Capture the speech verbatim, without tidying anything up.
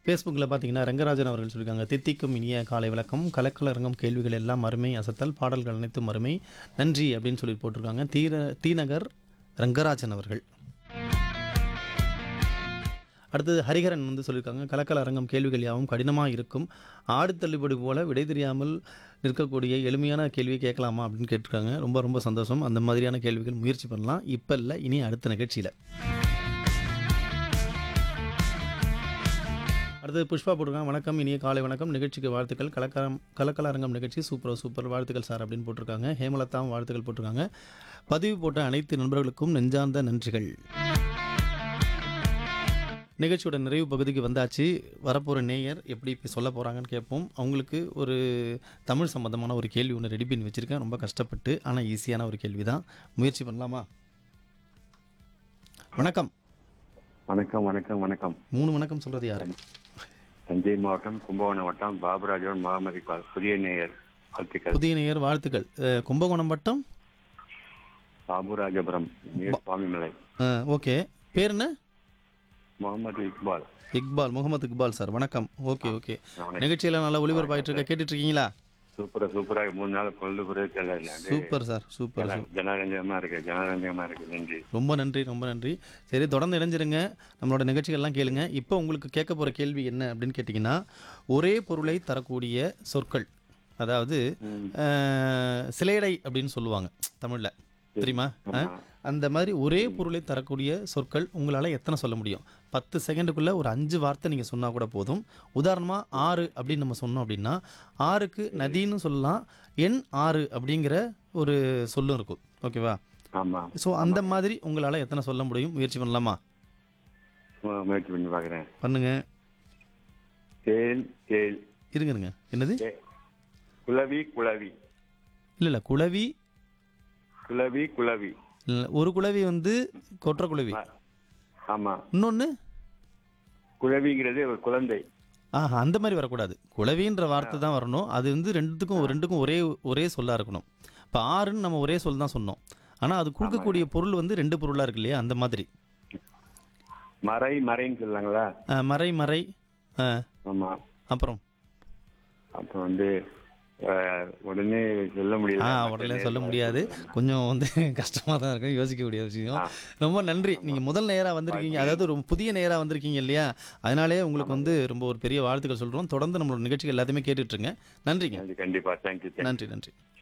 ஃபேஸ்புக்கில் பார்த்தீங்கன்னா ரங்கராஜன் அவர்கள் சொல்லியிருக்காங்க, தித்திக்கும் இனிய காலை விளக்கம், கலக்கலரங்கம் கேள்விகள் எல்லாம் அருமை, அசத்தல் பாடல்கள் அனைத்தும் அருமை, நன்றி அப்படின்னு சொல்லி போட்டிருக்காங்க. தீர டி நகர் ரங்கராஜன் அவர்கள். அடுத்தது ஹரிஹரன் வந்து சொல்லியிருக்காங்க, கலக்கல் அரங்கம் கேள்விகள் யாவும் கடினமாக இருக்கும், ஆடு தள்ளுபடி போல விடை தெரியாமல் நிற்கக்கூடிய எளிமையான கேள்வியை கேட்கலாமா அப்படின்னு கேட்டிருக்காங்க. ரொம்ப ரொம்ப சந்தோஷம். அந்த மாதிரியான கேள்விகள் முயற்சி பண்ணலாம். இப்போ இல்லை, இனி அடுத்த நிகழ்ச்சியில். அடுத்தது புஷ்பா போட்டிருக்காங்க, வணக்கம், இனிய காலை வணக்கம், நிகழ்ச்சிக்கு வாழ்த்துக்கள், கலக்கரம் கலக்கல் அரங்கம் நிகழ்ச்சி சூப்பர் சூப்பர் வாழ்த்துக்கள் சார் அப்படின்னு போட்டிருக்காங்க. ஹேமலதாவும் வாழ்த்துக்கள் போட்டிருக்காங்க. பதிவு போட்ட அனைத்து நண்பர்களுக்கும் நெஞ்சார்ந்த நன்றிகள். நிகழ்ச்சியோட நிறைவு பகுதிக்கு வந்தாச்சு. வரப்போகிற நேயர் எப்படி இப்போ சொல்ல போகிறாங்கன்னு கேட்போம். அவங்களுக்கு ஒரு தமிழ் சம்மந்தமான ஒரு கேள்வி ஒன்று ரெடி பண்ணி வச்சுருக்கேன், ரொம்ப கஷ்டப்பட்டு, ஆனால் ஈஸியான ஒரு கேள்வி தான். முயற்சி பண்ணலாமா? வணக்கம். வணக்கம் வணக்கம் வணக்கம். மூணு வணக்கம் சொல்கிறது யாரு? தஞ்சை மாவட்டம் கும்பகோணம் வட்டம் பாபுராஜன் முகமது இக்பால், புதிய நேயர் வாழ்த்துக்கள். புதிய நேயர் வாழ்த்துக்கள். அஹ், கும்பகோணம் வட்டம் பாபுராஜபுரம் நீர் சுவாமிமலை. ஓகே, பேர் என்ன? முகமது இக்பால். இக்பால், முகமது இக்பால் சார், வணக்கம். Okay okay. வணக்கம். நிகழ்ச்சியெல்லாம் நல்லா ஒளிபரப்பாயிட்டு இருக்க, கேட்டுட்டு இருக்கீங்களா? சூப்பரா சூப்பராக மூணு நாள் பொழுது குறைச்சல் சூப்பர் சார், சூப்பர் சூப்பர். ஜனரஞ்சகமா இருக்கு, ஜனரஞ்சகமா இருக்கு. நன்றி, ரொம்ப நன்றி, ரொம்ப நன்றி. சரி, தொடர்ந்து இணைஞ்சிருங்க, நம்மளோட நிகழ்ச்சிகள்லாம் கேளுங்க. இப்போ உங்களுக்கு கேட்க போகிற கேள்வி என்ன அப்படின்னு கேட்டிங்கன்னா, ஒரே பொருளை தரக்கூடிய சொற்கள், அதாவது அஹ், சிலேடை அப்படின்னு சொல்லுவாங்க தமிழில், தெரியுமா? அஹ், அந்த மாதிரி ஒரே பொருளை தரக்கூடிய சொற்கள் உங்களால் எத்தனை சொல்ல முடியும்? பத்து செகண்டுக்குள்ளே ஒரு அஞ்சு வார்த்தை நீங்கள் சொன்னால் கூட போதும். உதாரணமாக ஆறு அப்படின்னு நம்ம சொன்னோம் அப்படின்னா, ஆறுக்கு நதின்னு சொல்லலாம், எண் ஆறு அப்படிங்கிற ஒரு சொல்லும் இருக்கும். ஓகேவா? ஆமா. ஸோ அந்த மாதிரி உங்களால் எத்தனை சொல்ல முடியும்? முயற்சி பண்ணலாமா? மு- முயற்சி பண்ணி பாக்குறேன். பண்ணுங்க. தேல் தேல். இருங்க இருங்க, என்னது? தே- குளவி குளவி. இல்லை இல்லை, குளவி குளவி குளவி. இல்லை, ஒரு குளவி வந்து கொற்ற குளவி, ஆ, ஆமா. இன்னொன்று குளவிங்கிறது ஒரு குழந்தை. ஆஹா, அந்த மாதிரி வரக்கூடாது. குளவின்ற வார்த்தை தான் வரணும். அது வந்து ரெண்டுத்துக்கும் ரெண்டுக்கும் ஒரே ஒரே சொல்லாக இருக்கணும். இப்போ ஆறுன்னு நம்ம ஒரே சொல் தான் சொன்னோம், ஆனால் அது கொடுக்கக்கூடிய பொருள் வந்து ரெண்டு பொருளாக இருக்கு இல்லையா? அந்த மாதிரி. மறை மறைன்னு சொல்லுவாங்களா? ஆ, மறை மறை. ஆ, ஆமா. அப்புறம் அப்புறம் வந்து அஹ், உடனே சொல்ல முடியல. ஆ உடனே சொல்ல முடியாது, கொஞ்சம் வந்து கஷ்டமாக தான் இருக்கும், யோசிக்கக்கூடிய விஷயம். ரொம்ப நன்றி. நீங்கள் முதல் நேராக வந்திருக்கீங்க, அதாவது ரொம்ப புதிய நேராக வந்திருக்கீங்க இல்லையா? அதனாலே உங்களுக்கு வந்து ரொம்ப ஒரு பெரிய வாழ்த்துக்கள் சொல்கிறோம். தொடர்ந்து நம்மளோட நிகழ்ச்சிகள் எல்லாத்தையுமே கேட்டுட்ருங்க. நன்றிங்க. கண்டிப்பா. தேங்க்யூ. நன்றி நன்றி.